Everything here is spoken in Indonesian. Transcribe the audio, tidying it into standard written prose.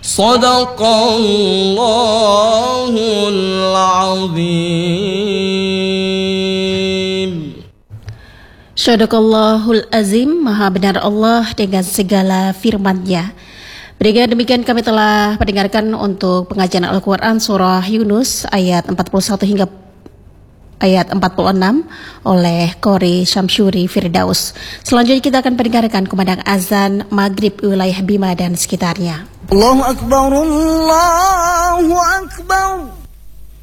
Sadaqallahul azim. Sadaqallahul azim, maha benar Allah dengan segala firman-Nya. Dengan demikian kami telah mendengarkan untuk pengajian Al-Quran Surah Yunus ayat 41 hingga ayat 46 oleh Qori Syamsuri Firdaus. Selanjutnya kita akan mendengarkan kumandang azan Maghrib wilayah Bima dan sekitarnya. Allahu Akbar, Allahu Akbar.